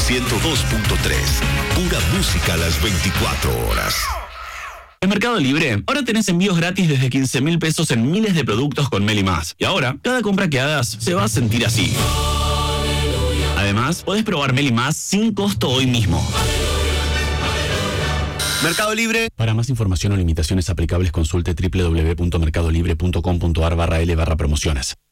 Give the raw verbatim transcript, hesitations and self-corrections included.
ciento dos punto tres. Pura música a las veinticuatro horas. En Mercado Libre, ahora tenés envíos gratis desde quince mil pesos en miles de productos con Meli Más. Y ahora, cada compra que hagas se va a sentir así. Además, podés probar Meli Más sin costo hoy mismo. Mercado Libre. Para más información o limitaciones aplicables, consulte doble u doble u doble u punto mercado libre punto com punto a r barra L barra promociones.